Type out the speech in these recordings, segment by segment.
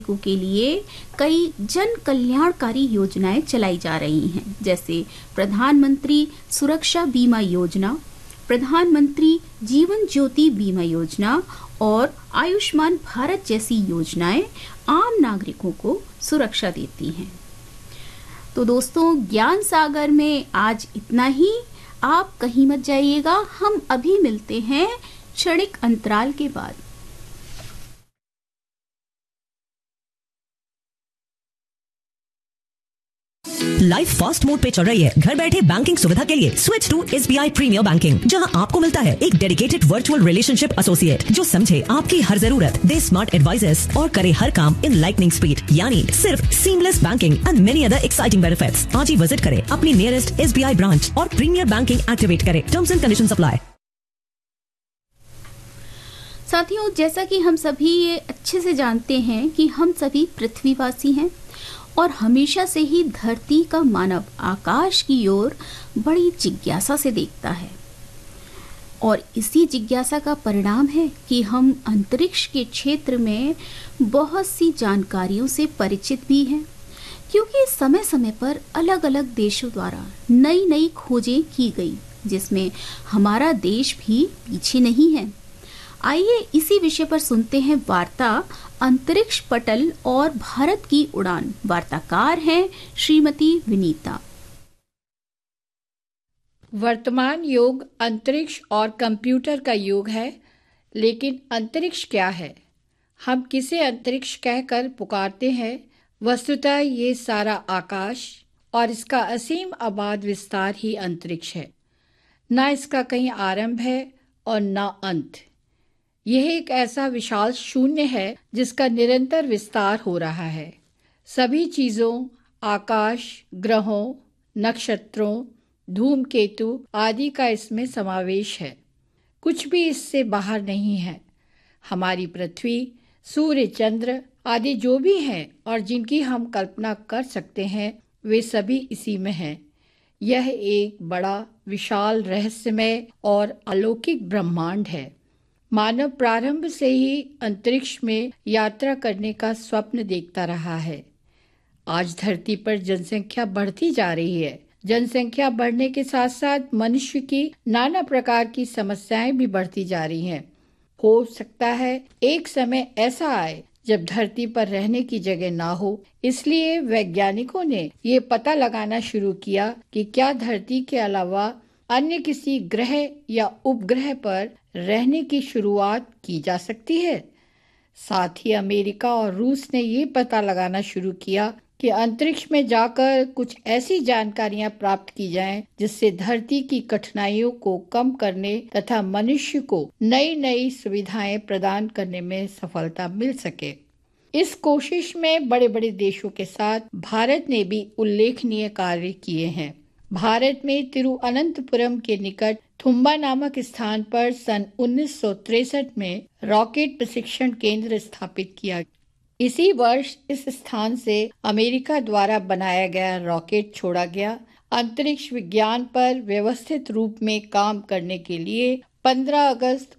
के लिए कई जन कल्याणकारी योजनाएं चलाई जा रही हैं, जैसे प्रधानमंत्री सुरक्षा बीमा योजना, प्रधानमंत्री जीवन ज्योति बीमा योजना और आयुष्मान भारत जैसी योजनाएं आम नागरिकों को सुरक्षा देती हैं। तो दोस्तों, ज्ञान सागर में आज इतना ही। आप कहीं मत जाइएगा, हम अभी मिलते हैं क्षणिक अंतराल के बाद। लाइफ फास्ट मोड पे चल रही है। घर बैठे बैंकिंग सुविधा के लिए switch to SBI premiere banking, जहां आपको मिलता है एक डेडिकेटेड वर्चुअल रिलेशनशिप एसोसिएट जो समझे आपकी हर जरूरत, दे स्मार्ट एडवाइजेस और करे हर काम इन लाइटनिंग स्पीड, यानी सिर्फ seamless banking and many other exciting benefits. आज ही विजिट करें अपनी नियरेस्ट SBI ब्रांच और प्रीमियर बैंकिंग एक्टिवेट करें। Terms and conditions apply. साथियों, जैसा कि हम सभी ये अच्छे से जानते हैं कि हम सभी पृथ्वीवासी हैं और हमेशा से ही धरती का मानव आकाश की ओर बड़ी जिज्ञासा से देखता है, और इसी जिज्ञासा का परिणाम है कि हम अंतरिक्ष के क्षेत्र में बहुत सी जानकारियों से परिचित भी हैं, क्योंकि समय समय पर अलग अलग देशों द्वारा नई नई खोजें की गई, जिसमें हमारा देश भी पीछे नहीं है। आइए इसी विषय पर सुनते हैं वार्ता अंतरिक्ष पटल और भारत की उड़ान। वार्ताकार हैं श्रीमती विनीता। वर्तमान युग अंतरिक्ष और कंप्यूटर का युग है, लेकिन अंतरिक्ष क्या है? हम किसे अंतरिक्ष कहकर पुकारते हैं? वस्तुतः ये सारा आकाश और इसका असीम आबाद विस्तार ही अंतरिक्ष है। ना इसका कहीं आरंभ है और ना अंत। यह एक ऐसा विशाल शून्य है जिसका निरंतर विस्तार हो रहा है। सभी चीज़ों, आकाश, ग्रहों, नक्षत्रों, धूमकेतु आदि का इसमें समावेश है। कुछ भी इससे बाहर नहीं है। हमारी पृथ्वी, सूर्य, चंद्र आदि जो भी हैं और जिनकी हम कल्पना कर सकते हैं, वे सभी इसी में हैं। यह एक बड़ा विशाल रहस्यमय और अलौकिक ब्रह्मांड है। मानव प्रारंभ से ही अंतरिक्ष में यात्रा करने का स्वप्न देखता रहा है। आज धरती पर जनसंख्या बढ़ती जा रही है। जनसंख्या बढ़ने के साथ साथ मनुष्य की नाना प्रकार की समस्याएं भी बढ़ती जा रही हैं। हो सकता है एक समय ऐसा आए जब धरती पर रहने की जगह ना हो। इसलिए वैज्ञानिकों ने ये पता लगाना शुरू किया कि क्या धरती के अलावा अन्य किसी ग्रह या उपग्रह पर रहने की शुरुआत की जा सकती है। साथ ही अमेरिका और रूस ने ये पता लगाना शुरू किया कि अंतरिक्ष में जाकर कुछ ऐसी जानकारियां प्राप्त की जाएं जिससे धरती की कठिनाइयों को कम करने तथा मनुष्य को नई नई सुविधाएं प्रदान करने में सफलता मिल सके। इस कोशिश में बड़े बड़े देशों के साथ भारत ने भी उल्लेखनीय कार्य किए हैं। भारत में तिरुअनंतपुरम के निकट थुम्बा नामक स्थान पर सन 1963 में रॉकेट प्रशिक्षण केंद्र स्थापित किया। इसी वर्ष इस स्थान से अमेरिका द्वारा बनाया गया रॉकेट छोड़ा गया। अंतरिक्ष विज्ञान पर व्यवस्थित रूप में काम करने के लिए 15 अगस्त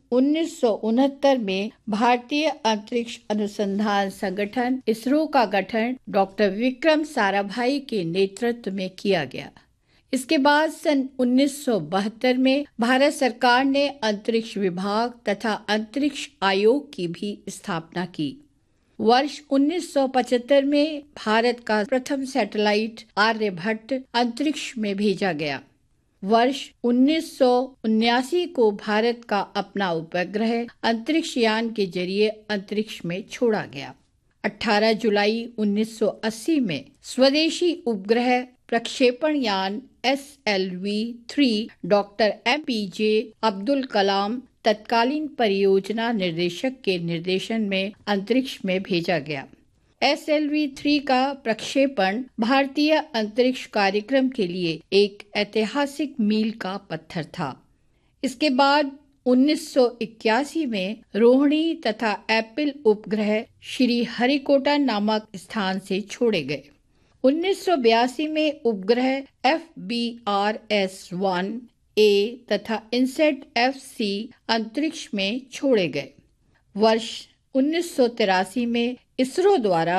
1969 में भारतीय अंतरिक्ष अनुसंधान संगठन इसरो का गठन डॉक्टर विक्रम साराभाई के नेतृत्व में किया गया। इसके बाद सन 1972 में भारत सरकार ने अंतरिक्ष विभाग तथा अंतरिक्ष आयोग की भी स्थापना की। वर्ष 1975 में भारत का प्रथम सैटेलाइट आर्यभट्ट अंतरिक्ष में भेजा गया। वर्ष 1979 को भारत का अपना उपग्रह अंतरिक्ष यान के जरिए अंतरिक्ष में छोड़ा गया। 18 जुलाई 1980 में स्वदेशी उपग्रह प्रक्षेपण यान SLV-3 doctor MPJ Abdul Kalam तत्कालीन परियोजना निर्देशक के निर्देशन में अंतरिक्ष में भेजा गया। SLV-3 का प्रक्षेपण भारतीय अंतरिक्ष कार्यक्रम के लिए एक ऐतिहासिक मील का पत्थर था। इसके बाद 1981 में रोहिणी तथा एप्पल उपग्रह श्री हरिकोटा नामक स्थान से छोड़े गए। 1982 में उपग्रह FBRS-1A तथा इनसेट FC अंतरिक्ष में छोड़े गए। वर्ष 1983 में इसरो द्वारा